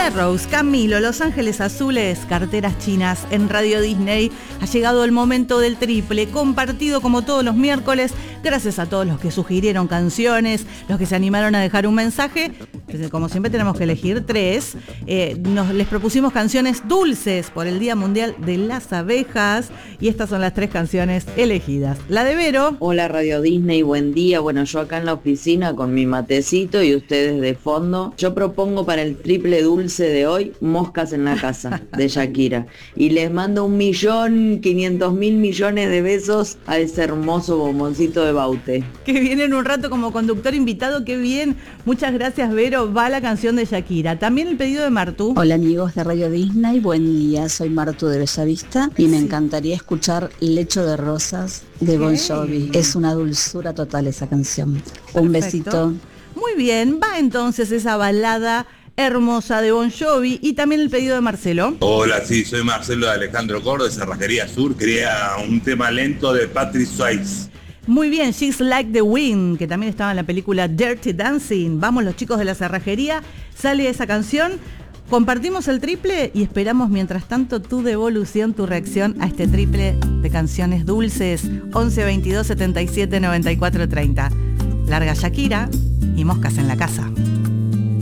Rose, Camilo, Los Ángeles Azules, Carteras Chinas en Radio Disney. Ha llegado el momento del triple, compartido como todos los miércoles. Gracias a todos los que sugirieron canciones, los que se animaron a dejar un mensaje. Como siempre tenemos que elegir 3. Les propusimos canciones dulces por el Día Mundial de las Abejas. Y estas son las 3 canciones elegidas. La de Vero. Hola Radio Disney, buen día. Bueno, yo acá en la oficina con mi matecito y ustedes de fondo. Yo propongo para el triple dulce de hoy, Moscas en la Casa, de Shakira. Y les mando 1.500.000 millones de besos a ese hermoso bomboncito de Baute. Que viene en un rato como conductor invitado, qué bien. Muchas gracias, Vero. Va la canción de Shakira. También el pedido de Martu. Hola amigos de Radio Disney, buen día. Soy Martu de Bellavista y me encantaría escuchar Lecho de Rosas de Bon Jovi. Es una dulzura total esa canción. Perfecto. Un besito. Muy bien, va entonces esa balada hermosa de Bon Jovi y también el pedido de Marcelo. Hola, sí, soy Marcelo de Alejandro Cordo de Cerrajería Sur. Quería un tema lento de Patrick Swayze. Muy bien, She's Like the Wind, que también estaba en la película Dirty Dancing. Vamos los chicos de la cerrajería, sale esa canción, compartimos el triple y esperamos mientras tanto tu devolución, tu reacción a este triple de canciones dulces. 11 22 77 94 30. Larga Shakira y Moscas en la Casa.